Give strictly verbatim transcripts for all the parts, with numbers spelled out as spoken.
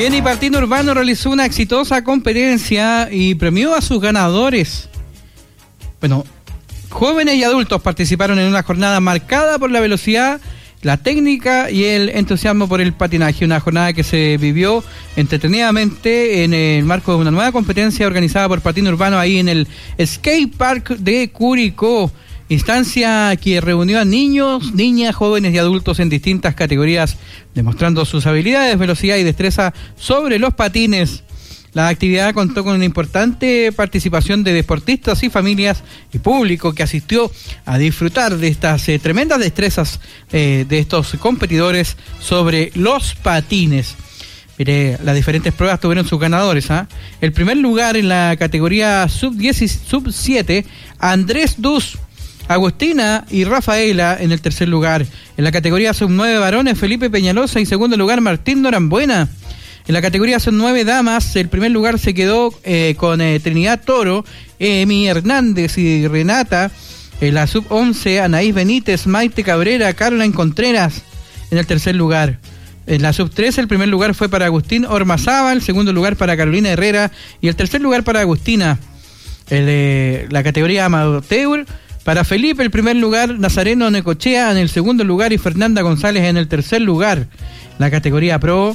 Bien, y Patín Urbano realizó una exitosa competencia y premió a sus ganadores. Bueno, jóvenes y adultos participaron en una jornada marcada por la velocidad, la técnica y el entusiasmo por el patinaje. Una jornada que se vivió entretenidamente en el marco de una nueva competencia organizada por Patín Urbano ahí en el Skate Park de Curicó. Instancia que reunió a niños, niñas, jóvenes y adultos en distintas categorías, demostrando sus habilidades, velocidad y destreza sobre los patines. La actividad contó con una importante participación de deportistas y familias y público que asistió a disfrutar de estas eh, tremendas destrezas eh, de estos competidores sobre los patines. Mire, las diferentes pruebas tuvieron sus ganadores. ¿eh? El primer lugar en la categoría sub diez y sub siete, Andrés Dus, Agustina y Rafaela en el tercer lugar. En la categoría sub nueve varones, Felipe Peñalosa y segundo lugar, Martín Norambuena. En la categoría sub nueve damas, el primer lugar se quedó eh, con eh, Trinidad Toro, Emi Hernández y Renata. En la sub once, Anaís Benítez, Maite Cabrera, Caroline Contreras en el tercer lugar. En la sub trece, el primer lugar fue para Agustín Ormazábal, el segundo lugar para Carolina Herrera y el tercer lugar para Agustina. El, eh, la categoría amateur, para Felipe, el primer lugar, Nazareno Necochea en el segundo lugar y Fernanda González en el tercer lugar. La categoría pro,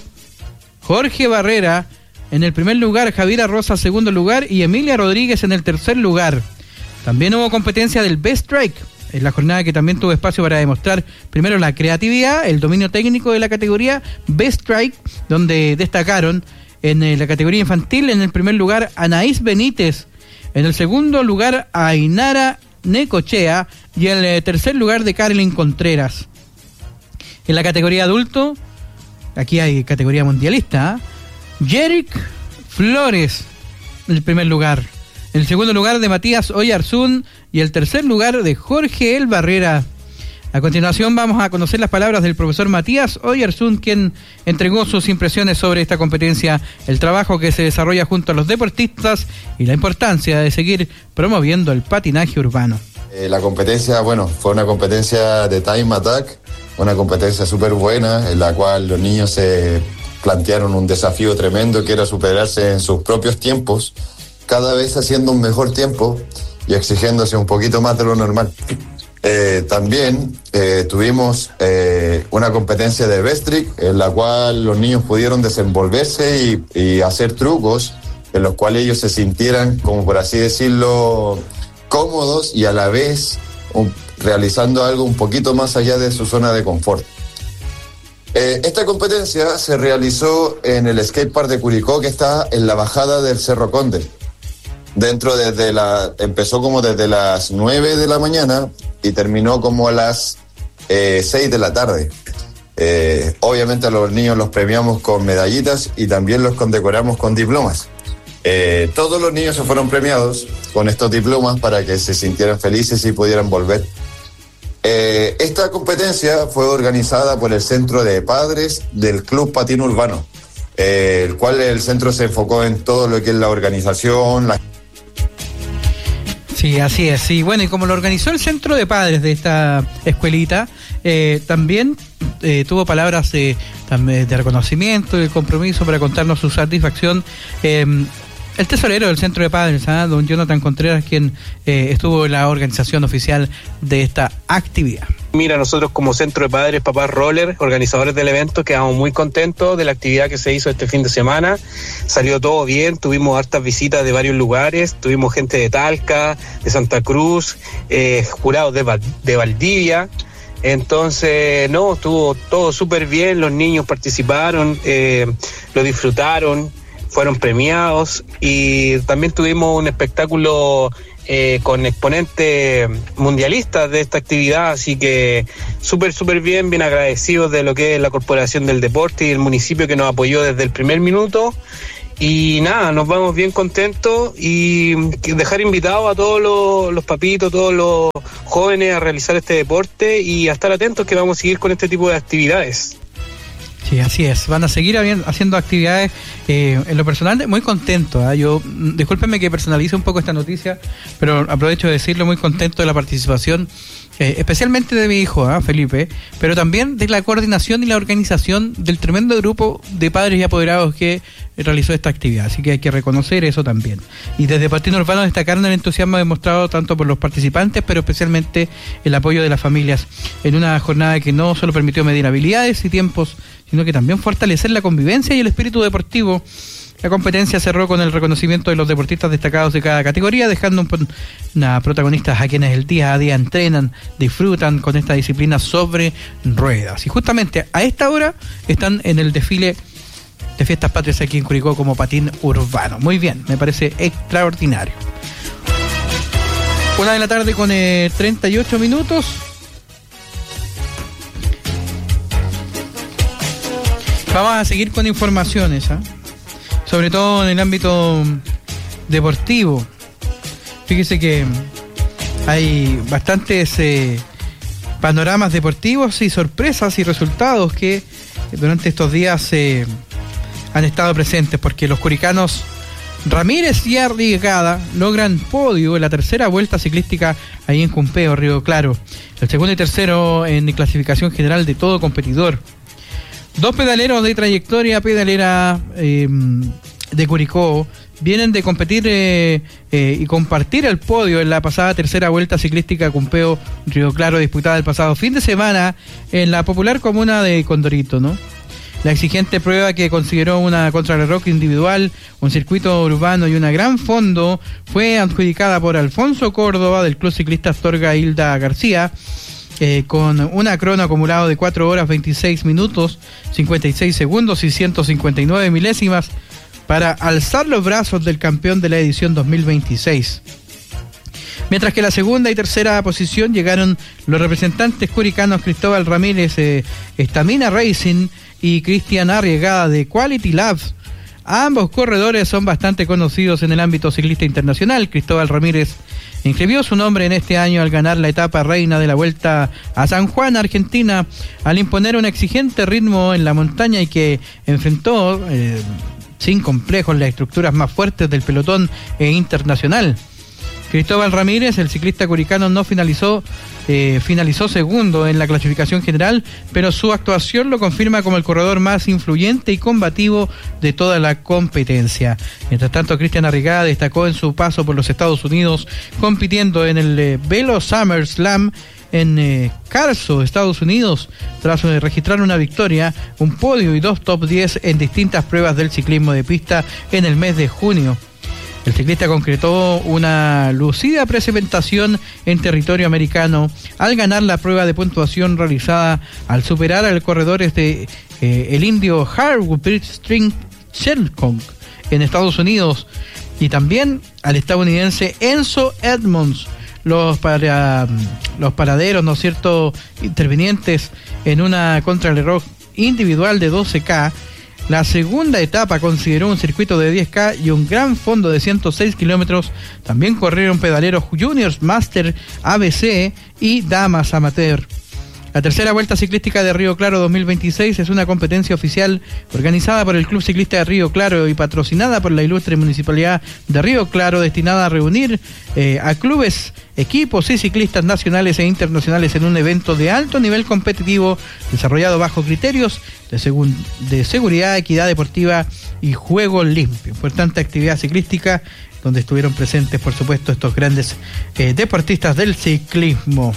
Jorge Barrera en el primer lugar, Javiera Rosa segundo lugar y Emilia Rodríguez en el tercer lugar. También hubo competencia del Best Strike, en la jornada que también tuvo espacio para demostrar primero la creatividad, el dominio técnico de la categoría Best Strike, donde destacaron en la categoría infantil, en el primer lugar, Anaís Benítez, en el segundo lugar, Ainara Necochea y el eh, tercer lugar de Carolyn Contreras. En la categoría adulto, aquí hay categoría mundialista, ¿eh? Jerick Flores en el primer lugar, en el segundo lugar de Matías Oyarzún y el tercer lugar de Jorge El Barrera. A continuación vamos a conocer las palabras del profesor Matías Oyarzún, quien entregó sus impresiones sobre esta competencia, el trabajo que se desarrolla junto a los deportistas y la importancia de seguir promoviendo el patinaje urbano. Eh, la competencia, bueno, fue una competencia de time attack, una competencia súper buena, en la cual los niños se plantearon un desafío tremendo que era superarse en sus propios tiempos, cada vez haciendo un mejor tiempo y exigiéndose un poquito más de lo normal. Eh, también eh, tuvimos eh, una competencia de Best Trick en la cual los niños pudieron desenvolverse y, y hacer trucos en los cuales ellos se sintieran, como por así decirlo, cómodos y a la vez un, realizando algo un poquito más allá de su zona de confort. Eh, esta competencia se realizó en el skatepark de Curicó, que está en la bajada del Cerro Conde. Dentro desde la, empezó como desde las nueve de la mañana y terminó como a las eh, seis de la tarde. Eh, obviamente a los niños los premiamos con medallitas y también los condecoramos con diplomas. Eh, todos los niños se fueron premiados con estos diplomas para que se sintieran felices y pudieran volver. Eh, esta competencia fue organizada por el Centro de Padres del Club Patín Urbano, eh, el cual el centro se enfocó en todo lo que es la organización, la... Sí, así es. Y bueno, y como lo organizó el Centro de Padres de esta escuelita, eh, también eh, tuvo palabras eh, también de reconocimiento y de compromiso para contarnos su satisfacción. Eh, el tesorero del Centro de Padres, ¿eh? don Jonathan Contreras, quien eh, estuvo en la organización oficial de esta actividad. Mira, nosotros como Centro de Padres Papás Roller, organizadores del evento, quedamos muy contentos de la actividad que se hizo este fin de semana. Salió todo bien, tuvimos hartas visitas de varios lugares, tuvimos gente de Talca, de Santa Cruz, eh, jurados de, Val- de Valdivia. Entonces, no, estuvo todo súper bien, los niños participaron, eh, lo disfrutaron, fueron premiados y también tuvimos un espectáculo Eh, con exponentes mundialistas de esta actividad, así que súper, súper bien, bien agradecidos de lo que es la Corporación del Deporte y el municipio que nos apoyó desde el primer minuto. Y nada, nos vamos bien contentos y dejar invitados a todos los, los papitos, todos los jóvenes a realizar este deporte y a estar atentos que vamos a seguir con este tipo de actividades. Sí, así es. Van a seguir haciendo actividades. Eh, en lo personal, muy contento. ¿eh? Yo, discúlpenme que personalice un poco esta noticia, pero aprovecho de decirlo, muy contento de la participación, eh, especialmente de mi hijo, ¿eh? Felipe, pero también de la coordinación y la organización del tremendo grupo de padres y apoderados que realizó esta actividad. Así que hay que reconocer eso también. Y desde Partido Urbano destacaron el entusiasmo demostrado tanto por los participantes, pero especialmente el apoyo de las familias en una jornada que no solo permitió medir habilidades y tiempos, sino que también fortalecer la convivencia y el espíritu deportivo. La competencia cerró con el reconocimiento de los deportistas destacados de cada categoría, dejando un, una protagonistas a quienes el día a día entrenan, disfrutan con esta disciplina sobre ruedas. Y justamente a esta hora están en el desfile de Fiestas Patrias aquí en Curicó como patín urbano. Muy bien, me parece extraordinario. Una de la tarde con eh, treinta y ocho minutos. Vamos a seguir con informaciones, ¿eh? Sobre todo en el ámbito deportivo. Fíjese que hay bastantes eh, panoramas deportivos y sorpresas y resultados que durante estos días eh, han estado presentes, porque los curicanos Ramírez y Arriagada logran podio en la tercera vuelta ciclística ahí en Cumpeo, Río Claro. El segundo y tercero en clasificación general de todo competidor. Dos pedaleros de trayectoria pedalera eh, de Curicó vienen de competir eh, eh, y compartir el podio en la pasada tercera vuelta ciclística Cumpeo Río Claro, disputada el pasado fin de semana en la popular comuna de Condorito, ¿no? La exigente prueba, que consideró una contrarreloj individual, un circuito urbano y una gran fondo, fue adjudicada por Alfonso Córdoba del Club Ciclista Astorga Hilda García, Eh, con una crono acumulado de cuatro horas veintiséis minutos cincuenta y seis segundos y ciento cincuenta y nueve milésimas para alzar los brazos del campeón de la edición dos mil veintiséis. Mientras que la segunda y tercera posición llegaron los representantes curicanos Cristóbal Ramírez, eh, Estamina Racing, y Cristian Arriagada de Quality Labs. Ambos corredores son bastante conocidos en el ámbito ciclista internacional. Cristóbal Ramírez inscribió su nombre en este año al ganar la etapa reina de la Vuelta a San Juan, Argentina, al imponer un exigente ritmo en la montaña y que enfrentó eh, sin complejos las estructuras más fuertes del pelotón e internacional. Cristóbal Ramírez, el ciclista curicano, no finalizó eh, finalizó segundo en la clasificación general, pero su actuación lo confirma como el corredor más influyente y combativo de toda la competencia. Mientras tanto, Cristian Arriagada destacó en su paso por los Estados Unidos, compitiendo en el eh, Velo Summer Slam en eh, Carso, Estados Unidos, tras eh, registrar una victoria, un podio y dos top diez en distintas pruebas del ciclismo de pista en el mes de junio. El ciclista concretó una lucida presentación en territorio americano al ganar la prueba de puntuación realizada al superar al corredor este, eh, el indio Harwood String Shelcock en Estados Unidos, y también al estadounidense Enzo Edmonds. Los, para, los paraderos, ¿no es cierto?, intervinientes en una contrarreloj individual de doce K. La segunda etapa consideró un circuito de diez K y un gran fondo de ciento seis kilómetros. También corrieron pedaleros Juniors, Master, A B C y Damas Amateur. La tercera vuelta ciclística de Río Claro dos mil veintiséis es una competencia oficial organizada por el Club Ciclista de Río Claro y patrocinada por la ilustre Municipalidad de Río Claro, destinada a reunir eh, a clubes, equipos y ciclistas nacionales e internacionales en un evento de alto nivel competitivo desarrollado bajo criterios de, segun, de seguridad, equidad deportiva y juego limpio. Importante actividad ciclística donde estuvieron presentes, por supuesto, estos grandes eh, deportistas del ciclismo.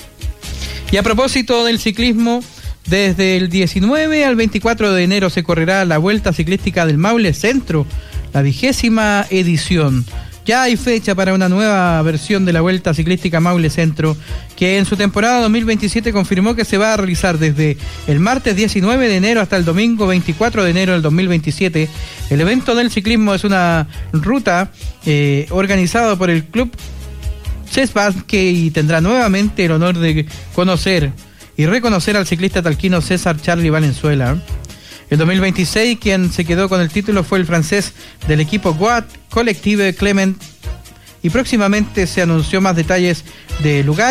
Y a propósito del ciclismo, desde el diecinueve al veinticuatro de enero se correrá la Vuelta Ciclística del Maule Centro, la vigésima edición. Ya hay fecha para una nueva versión de la Vuelta Ciclística Maule Centro, que en su temporada dos mil veintisiete confirmó que se va a realizar desde el martes diecinueve de enero hasta el domingo veinticuatro de enero del dos mil veintisiete. El evento del ciclismo es una ruta eh, organizado por el Club Cesbasque y tendrá nuevamente el honor de conocer y reconocer al ciclista talquino César Charly Valenzuela. El dos mil veintiséis, quien se quedó con el título fue el francés del equipo Guat Collective Clement, y próximamente se anunció más detalles de lugar